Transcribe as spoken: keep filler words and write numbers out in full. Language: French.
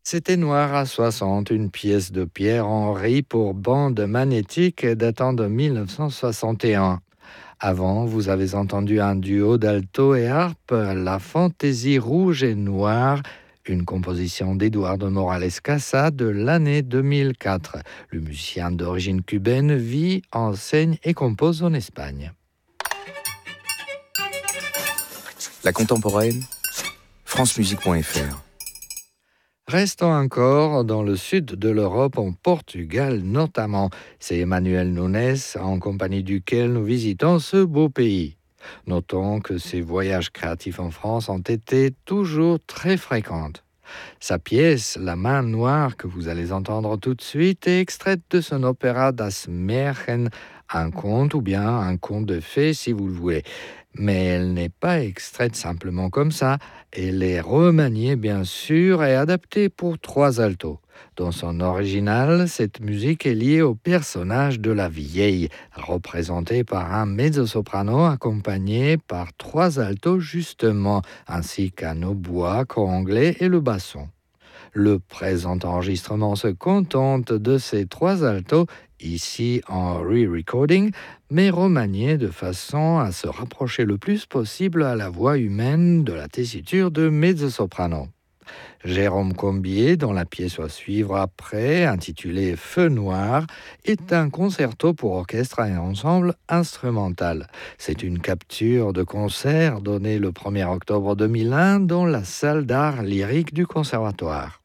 C'était Noir à soixante, une pièce de Pierre Henry pour bande magnétique datant de mille neuf cent soixante et un. Avant, vous avez entendu un duo d'alto et harpe, La Fantaisie rouge et noire, une composition d'Eduardo Morales Casa de l'année deux mille quatre. Le musicien d'origine cubaine vit, enseigne et compose en Espagne. La contemporaine, francemusique point f r. Restons encore dans le sud de l'Europe, en Portugal notamment. C'est Emmanuel Nunes, en compagnie duquel nous visitons ce beau pays. Notons que ses voyages créatifs en France ont été toujours très fréquents. Sa pièce, La main noire, que vous allez entendre tout de suite, est extraite de son opéra Das Märchen, un conte ou bien un conte de fées si vous le voulez. Mais elle n'est pas extraite simplement comme ça, elle est remaniée bien sûr et adaptée pour trois altos. Dans son original, cette musique est liée au personnage de la vieille, représenté par un mezzo-soprano accompagné par trois altos justement, ainsi qu'un hautbois, cor anglais et le basson. Le présent enregistrement se contente de ces trois altos, ici en re-recording, mais remaniés de façon à se rapprocher le plus possible à la voix humaine de la tessiture de mezzo-soprano. Jérôme Combier, dont la pièce à suivre après, intitulée Feu noir, est un concerto pour orchestre et ensemble instrumental. C'est une capture de concert donnée le premier octobre deux mille un dans la salle d'art lyrique du Conservatoire.